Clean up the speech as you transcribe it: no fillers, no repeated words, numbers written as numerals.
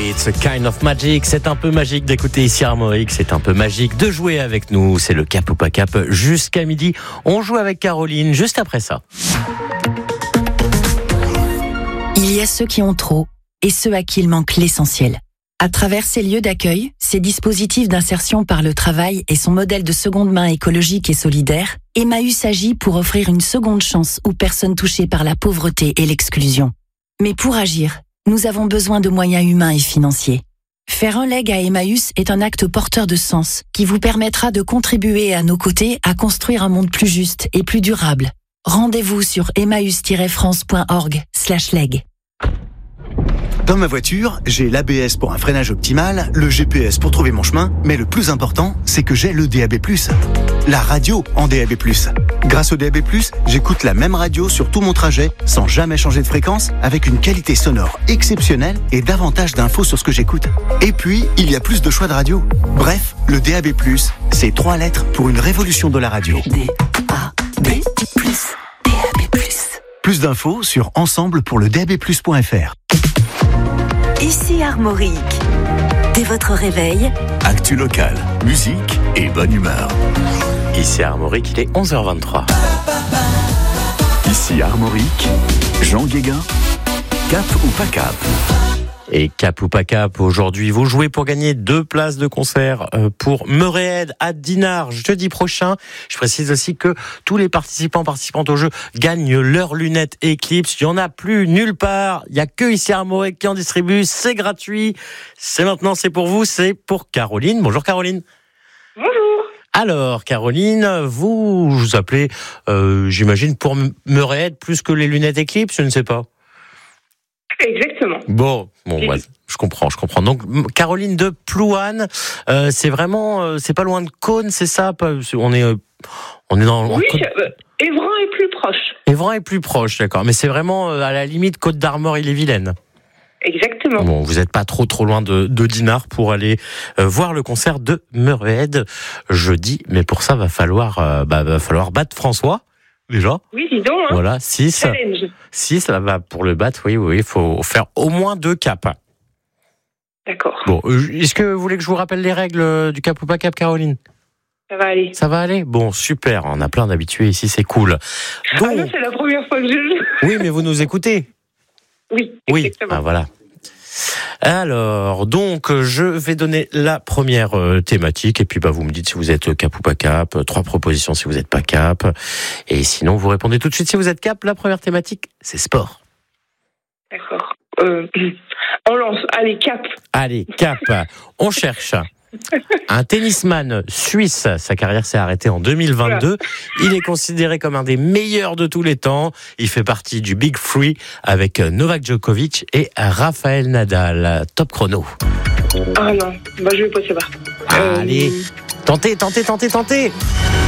It's a kind of magic. C'est un peu magique d'écouter ici Armorique. C'est un peu magique de jouer avec nous. C'est le cap ou pas cap jusqu'à midi. On joue avec Caroline juste après ça. Il y a ceux qui ont trop et ceux à qui il manque l'essentiel. À travers ces lieux d'accueil, ces dispositifs d'insertion par le travail et son modèle de seconde main écologique et solidaire, Emmaüs agit pour offrir une seconde chance aux personnes touchées par la pauvreté et l'exclusion. Mais pour agir, nous avons besoin de moyens humains et financiers. Faire un leg à Emmaüs est un acte porteur de sens qui vous permettra de contribuer à nos côtés à construire un monde plus juste et plus durable. Rendez-vous sur emmaüs-france.org/leg. Dans ma voiture, j'ai l'ABS pour un freinage optimal, le GPS pour trouver mon chemin, mais le plus important, c'est que j'ai le DAB+, la radio en DAB+. Grâce au DAB+, j'écoute la même radio sur tout mon trajet, sans jamais changer de fréquence, avec une qualité sonore exceptionnelle et davantage d'infos sur ce que j'écoute. Et puis, il y a plus de choix de radio. Bref, le DAB+, c'est 3 lettres pour une révolution de la radio. DAB+. Plus d'infos sur ensemble-pour-le-DAB+.fr. Ici Armorique. Dès votre réveil, actu local, musique et bonne humeur. Ici Armorique, il est 11h23. Ici Armorique, Jean Guéguin, cap ou pas cap? Et cap ou pas cap, aujourd'hui, vous jouez pour gagner 2 places de concert pour Meurèhead à Dinard jeudi prochain. Je précise aussi que tous les participantes au jeu gagnent leurs lunettes Eclipse. Il n'y en a plus nulle part. Il n'y a que ici Armorique qui en distribue. C'est gratuit. C'est maintenant, c'est pour vous. C'est pour Caroline. Bonjour Caroline. Bonjour. Alors Caroline, vous appelez, j'imagine, pour Meurèhead plus que les lunettes Eclipse, je ne sais pas. Exactement. Bon, ouais, je comprends. Donc, Caroline de Plouane, c'est vraiment, c'est pas loin de Cône, c'est ça? On est dans. Oui, Évran est plus proche. Évran est plus proche, d'accord. Mais c'est vraiment à la limite Côte d'Armor, Ille-et-Vilaine. Exactement. Bon, vous n'êtes pas trop loin de Dinard pour aller voir le concert de Meurèhead jeudi. Mais pour ça, va falloir battre François. Déjà. Oui, dis donc. Hein. Voilà, 6. Challenge. 6, là, pour le battre, oui, il faut faire au moins 2 caps. D'accord. Bon, est-ce que vous voulez que je vous rappelle les règles du cap ou pas cap, Caroline? Ça va aller. Ça va aller? Bon, super, on a plein d'habitués ici, c'est cool. Donc, non, c'est la première fois que je joue. Oui, mais vous nous écoutez? Oui, exactement. Ah, voilà. Alors, donc, je vais donner la première thématique et puis vous me dites si vous êtes cap ou pas cap, 3 propositions si vous n'êtes pas cap, et sinon vous répondez tout de suite si vous êtes cap. La première thématique, c'est sport. D'accord. On lance. Allez, cap. Allez, cap. On cherche un tennisman suisse. Sa carrière s'est arrêtée en 2022. Il est considéré comme un des meilleurs de tous les temps. Il fait partie du Big Three avec Novak Djokovic et Rafael Nadal. Top chrono. Ah non, je vais pas savoir. Allez, tentez.